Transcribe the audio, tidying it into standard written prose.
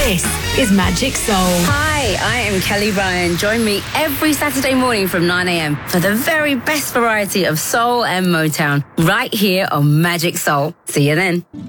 This is Magic Soul. Hi, I am Kelly Ryan. Join me every Saturday morning from 9 a.m. for the very best variety of soul and Motown right here on Magic Soul. See you then.